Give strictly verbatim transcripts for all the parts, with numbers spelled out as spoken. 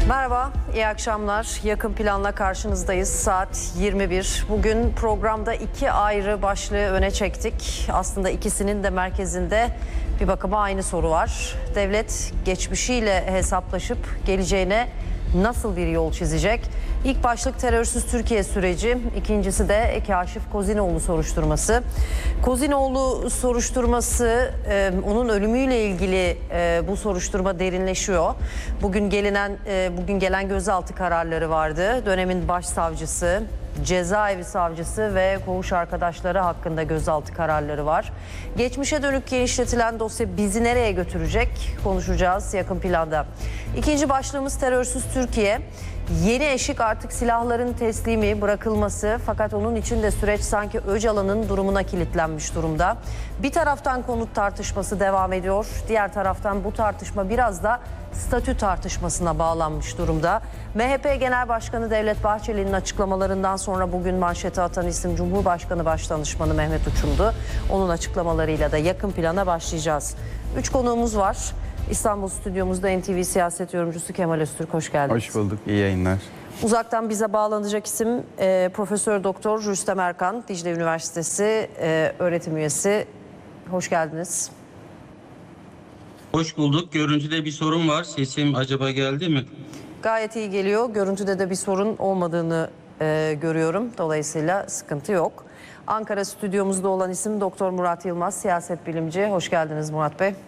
Merhaba, iyi akşamlar. Yakın Plan'la karşınızdayız. Saat yirmi bir. Bugün programda iki ayrı başlığı öne çektik. Aslında ikisinin de merkezinde bir bakıma aynı soru var. Devlet geçmişiyle hesaplaşıp geleceğine nasıl bir yol çizecek? İlk başlık terörsüz Türkiye süreci, ikincisi de Kaşif Kozinoğlu soruşturması. Kozinoğlu soruşturması, e, onun ölümüyle ilgili e, bu soruşturma derinleşiyor. Bugün gelinen, e, bugün gelen gözaltı kararları vardı. Dönemin başsavcısı, cezaevi savcısı ve koğuş arkadaşları hakkında gözaltı kararları var. Geçmişe dönük genişletilen dosya bizi nereye götürecek? Konuşacağız Yakın Plan'da. İkinci başlığımız terörsüz Türkiye. Yeni eşik artık silahların teslimi, bırakılması, fakat onun için de süreç sanki Öcalan'ın durumuna kilitlenmiş durumda. Bir taraftan konut tartışması devam ediyor, diğer taraftan bu tartışma biraz da statü tartışmasına bağlanmış durumda. M H P Genel Başkanı Devlet Bahçeli'nin açıklamalarından sonra bugün manşete atan isim Cumhurbaşkanı Başdanışmanı Mehmet Uçum'du. Onun açıklamalarıyla da Yakın Plan'a başlayacağız. Üç konuğumuz var. İstanbul stüdyomuzda N T V siyaset yorumcusu Kemal Öztürk, hoş geldiniz. Hoş bulduk, iyi yayınlar. Uzaktan bize bağlanacak isim e, Profesör Doktor Rüstem Erkan, Dicle Üniversitesi e, öğretim üyesi. Hoş geldiniz. Hoş bulduk. Görüntüde bir sorun var. Sesim acaba geldi mi? Gayet iyi geliyor. Görüntüde de bir sorun olmadığını e, görüyorum. Dolayısıyla sıkıntı yok. Ankara stüdyomuzda olan isim Doktor Murat Yılmaz, siyaset bilimci. Hoş geldiniz Murat Bey.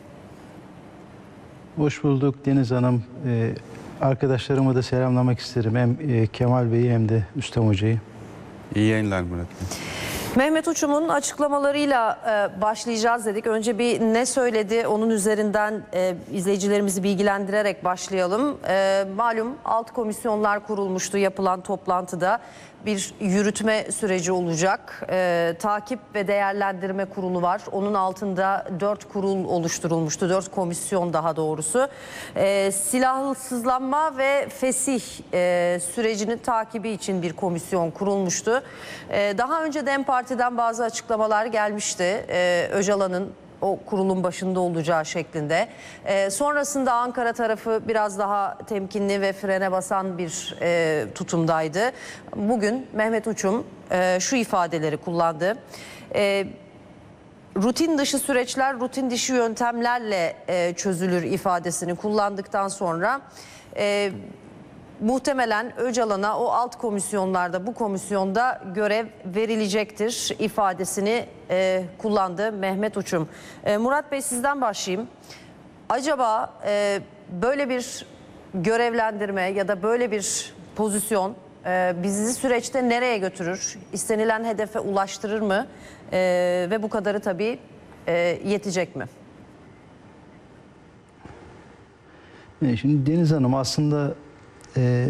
Hoş bulduk Deniz Hanım. Ee, arkadaşlarıma da selamlamak isterim. Hem e, Kemal Bey'i hem de Rüstem Hoca'yı. İyi yayınlar Murat Bey. Mehmet Uçum'un açıklamalarıyla e, başlayacağız dedik. Önce bir ne söyledi onun üzerinden e, izleyicilerimizi bilgilendirerek başlayalım. E, malum alt komisyonlar kurulmuştu yapılan toplantıda. Bir yürütme süreci olacak. E, takip ve değerlendirme kurulu var. Onun altında dört kurul oluşturulmuştu. Dört komisyon daha doğrusu. E, silahsızlanma ve fesih e, sürecinin takibi için bir komisyon kurulmuştu. E, daha önce DEM Parti'den bazı açıklamalar gelmişti. E, Öcalan'ın o kurulun başında olacağı şeklinde. E, sonrasında Ankara tarafı biraz daha temkinli ve frene basan bir e, tutumdaydı. Bugün Mehmet Uçum e, şu ifadeleri kullandı. E, rutin dışı süreçler rutin dışı yöntemlerle e, çözülür ifadesini kullandıktan sonra E, muhtemelen Öcalan'a o alt komisyonlarda, bu komisyonda görev verilecektir ifadesini e, kullandı Mehmet Uçum. E, Murat Bey, sizden başlayayım. Acaba e, böyle bir görevlendirme ya da böyle bir pozisyon e, bizi süreçte nereye götürür? İstenilen hedefe ulaştırır mı? E, ve bu kadarı tabii e, yetecek mi? Şimdi Deniz Hanım, aslında e,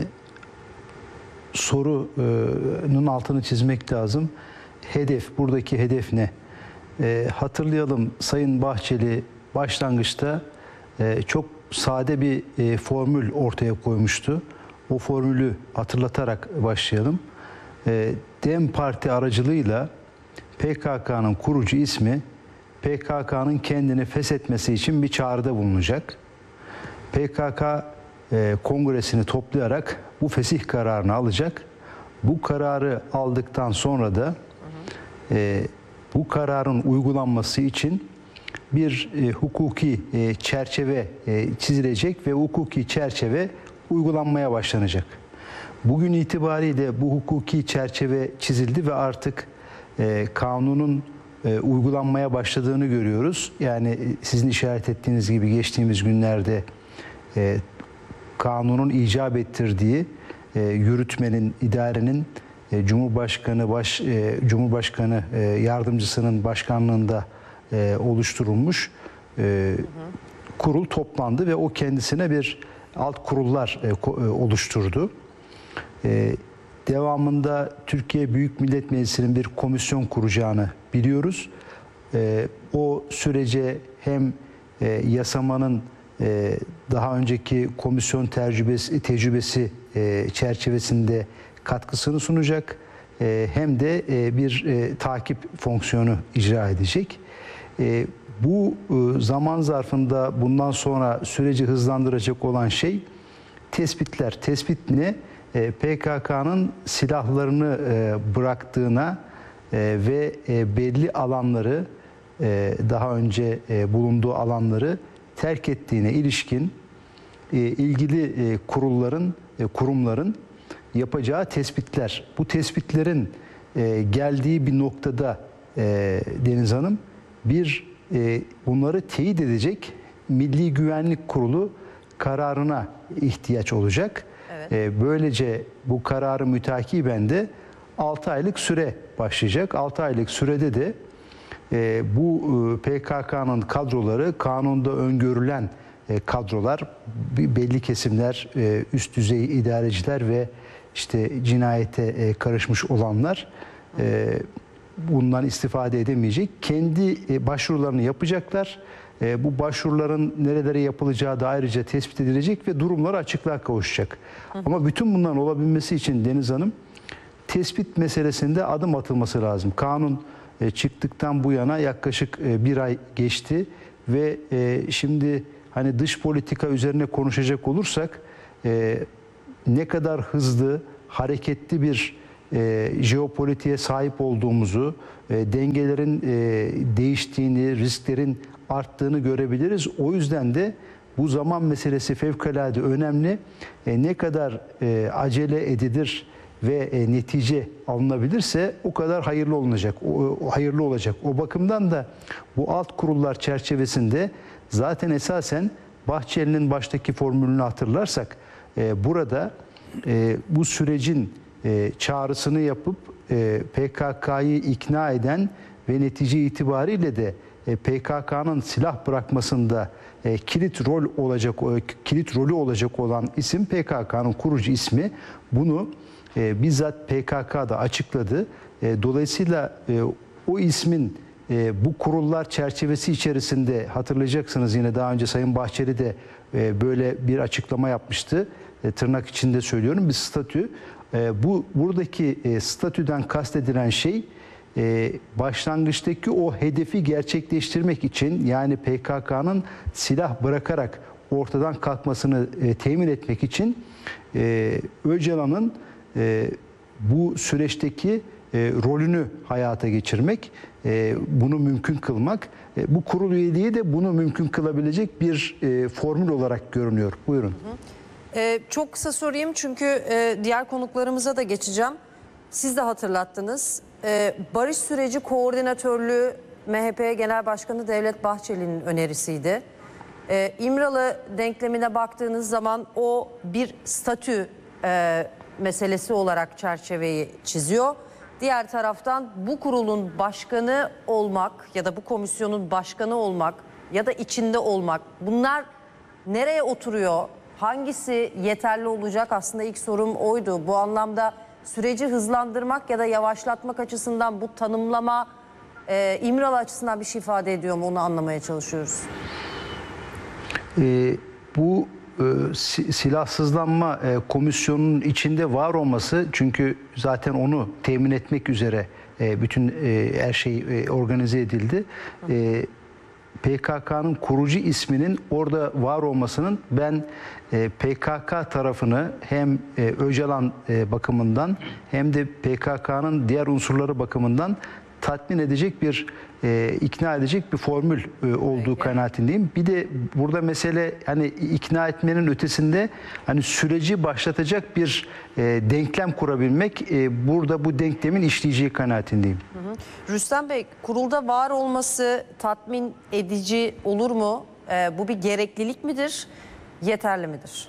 sorunun altını çizmek lazım. Hedef, buradaki hedef ne? E, hatırlayalım, Sayın Bahçeli başlangıçta e, çok sade bir e, formül ortaya koymuştu. O formülü hatırlatarak başlayalım. E, DEM Parti aracılığıyla P K K'nın kurucu ismi P K K'nın kendini feshetmesi için bir çağrıda bulunacak. P K K e, kongresini toplayarak bu fesih kararını alacak. Bu kararı aldıktan sonra da e, bu kararın uygulanması için bir e, hukuki e, çerçeve e, çizilecek ve hukuki çerçeve uygulanmaya başlanacak. Bugün itibariyle bu hukuki çerçeve çizildi ve artık e, kanunun e, uygulanmaya başladığını görüyoruz. Yani e, sizin işaret ettiğiniz gibi geçtiğimiz günlerde e, kanunun icap ettirdiği e, yürütmenin, idarenin e, Cumhurbaşkanı baş e, Cumhurbaşkanı e, yardımcısının başkanlığında e, oluşturulmuş e, hı hı. kurul toplandı ve o kendisine bir alt kurullar e, ko, e, oluşturdu. E, devamında Türkiye Büyük Millet Meclisi'nin bir komisyon kuracağını biliyoruz. E, o sürece hem e, yasamanın e, daha önceki komisyon tecrübesi, tecrübesi e, çerçevesinde katkısını sunacak, e, hem de e, bir e, takip fonksiyonu icra edecek. E, bu e, zaman zarfında bundan sonra süreci hızlandıracak olan şey tespitler. Tespit ne? E, P K K'nın silahlarını e, bıraktığına e, ve e, belli alanları, e, daha önce e, bulunduğu alanları terk ettiğine ilişkin e, ilgili e, kurulların, e, kurumların yapacağı tespitler. Bu tespitlerin e, geldiği bir noktada e, Deniz Hanım, bir e, bunları teyit edecek Milli Güvenlik Kurulu kararına ihtiyaç olacak. Evet. E, böylece bu kararı mütakiben de altı aylık süre başlayacak. altı aylık sürede de e, bu e, P K K'nın kadroları, kanunda öngörülen e, kadrolar, belli kesimler, e, üst düzey idareciler ve işte cinayete e, karışmış olanlar e, bundan istifade edemeyecek. Kendi e, başvurularını yapacaklar. E, bu başvuruların nerelere yapılacağı da ayrıca tespit edilecek ve durumları açıklığa kavuşacak. Hı. Ama bütün bunların olabilmesi için Deniz Hanım, tespit meselesinde adım atılması lazım. Kanun e, çıktıktan bu yana yaklaşık e, bir ay geçti ve e, şimdi hani dış politika üzerine konuşacak olursak e, ne kadar hızlı, hareketli bir e, jeopolitiğe sahip olduğumuzu, e, dengelerin e, değiştiğini, risklerin arttığını görebiliriz. O yüzden de bu zaman meselesi fevkalade önemli. E, ne kadar e, acele edilir ve e, netice alınabilirse o kadar hayırlı olacak. O, o hayırlı olacak. O bakımdan da bu alt kurullar çerçevesinde zaten esasen Bahçeli'nin baştaki formülünü hatırlarsak e, burada e, bu sürecin e, çağrısını yapıp e, P K K'yı ikna eden ve netice itibariyle de e, P K K'nın silah bırakmasında e, kilit rol olacak, e, kilit rolü olacak olan isim P K K'nın kurucu ismi. Bunu e, bizzat P K K'da açıkladı. E, dolayısıyla e, o ismin e, bu kurullar çerçevesi içerisinde, hatırlayacaksınız yine daha önce Sayın Bahçeli de e, böyle bir açıklama yapmıştı. E, tırnak içinde söylüyorum, bir statü. E, bu buradaki e, statüden kastedilen şey e, başlangıçtaki o hedefi gerçekleştirmek için, yani P K K'nın silah bırakarak ortadan kalkmasını e, temin etmek için e, Öcalan'ın e, bu süreçteki e, rolünü hayata geçirmek, e, bunu mümkün kılmak, e, bu kurul üyeliği de bunu mümkün kılabilecek bir e, formül olarak görünüyor. Buyurun. Hı hı. Ee, çok kısa sorayım çünkü e, diğer konuklarımıza da geçeceğim. Siz de hatırlattınız. Ee, barış süreci koordinatörlüğü M H P Genel Başkanı Devlet Bahçeli'nin önerisiydi. Ee, İmralı denklemine baktığınız zaman o bir statü e, meselesi olarak çerçeveyi çiziyor. Diğer taraftan bu kurulun başkanı olmak ya da bu komisyonun başkanı olmak ya da içinde olmak, bunlar nereye oturuyor? Hangisi yeterli olacak? Aslında ilk sorum oydu. Bu anlamda süreci hızlandırmak ya da yavaşlatmak açısından bu tanımlama e, İmralı açısından bir şey ifade ediyor mu? Onu anlamaya çalışıyoruz. E, bu e, silahsızlanma e, komisyonunun içinde var olması, çünkü zaten onu temin etmek üzere e, bütün e, her şey e, organize edildi. E, P K K'nın kurucu isminin orada var olmasının ben e, P K K tarafını hem e, Öcalan e, bakımından hem de P K K'nın diğer unsurları bakımından tatmin edecek bir, e, ikna edecek bir formül e, olduğu Peki. kanaatindeyim. Bir de burada mesele hani ikna etmenin ötesinde hani süreci başlatacak bir e, denklem kurabilmek. E, burada bu denklemin işleyeceği kanaatindeyim. Hı hı. Rüstem Bey, kurulda var olması tatmin edici olur mu? E, bu bir gereklilik midir? Yeterli midir?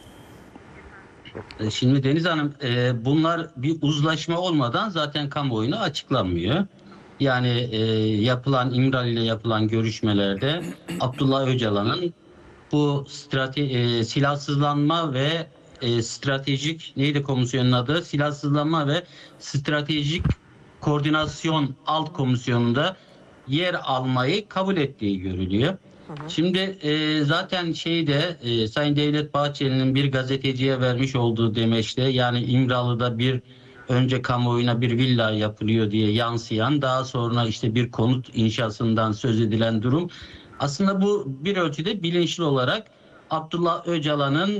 Şimdi Deniz Hanım, e, bunlar bir uzlaşma olmadan zaten kamuoyuna açıklanmıyor. Yani e, yapılan İmralı ile yapılan görüşmelerde Abdullah Öcalan'ın bu strate, e, silahsızlanma ve e, stratejik neydi komisyonun adı? Silahsızlanma ve stratejik koordinasyon alt komisyonunda yer almayı kabul ettiği görülüyor. Hı hı. Şimdi e, zaten şeyde e, Sayın Devlet Bahçeli'nin bir gazeteciye vermiş olduğu demeçte, yani İmralı'da bir önce kamuoyuna bir villa yapılıyor diye yansıyan, daha sonra işte bir konut inşasından söz edilen durum. Aslında bu bir ölçüde bilinçli olarak Abdullah Öcalan'ın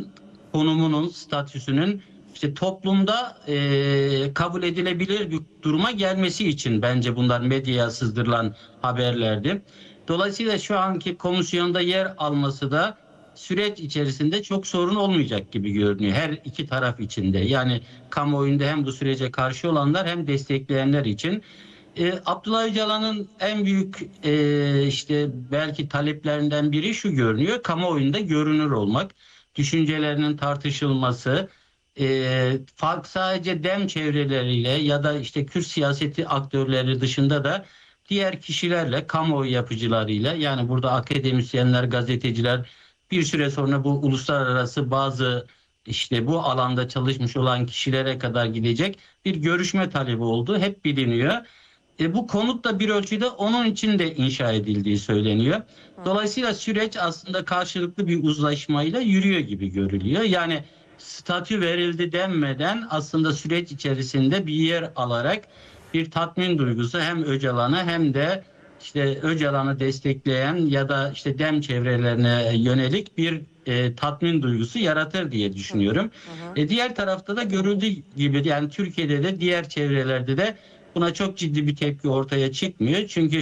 konumunun, statüsünün işte toplumda e, kabul edilebilir bir duruma gelmesi için bence bunlar medyaya sızdırılan haberlerdi. Dolayısıyla şu anki komisyonda yer alması da süreç içerisinde çok sorun olmayacak gibi görünüyor. Her iki taraf içinde. Yani kamuoyunda hem bu sürece karşı olanlar hem destekleyenler için. E, Abdullah Öcalan'ın en büyük e, işte belki taleplerinden biri şu görünüyor. Kamuoyunda görünür olmak, düşüncelerinin tartışılması, e, fark sadece dem çevreleriyle ya da işte Kürt siyaseti aktörleri dışında da diğer kişilerle, kamuoyu yapıcılarıyla, yani burada akademisyenler, gazeteciler, bir süre sonra bu uluslararası bazı işte bu alanda çalışmış olan kişilere kadar gidecek bir görüşme talebi olduğu hep biliniyor. E, bu konut da bir ölçüde onun için de inşa edildiği söyleniyor. Dolayısıyla süreç aslında karşılıklı bir uzlaşmayla yürüyor gibi görülüyor. Yani statü verildi denmeden aslında süreç içerisinde bir yer alarak bir tatmin duygusu hem Öcalan'a hem de işte Öcalan'ı destekleyen ya da işte dem çevrelerine yönelik bir e, tatmin duygusu yaratır diye düşünüyorum. Hı hı. E, diğer tarafta da görüldüğü gibi yani Türkiye'de de diğer çevrelerde de buna çok ciddi bir tepki ortaya çıkmıyor. Çünkü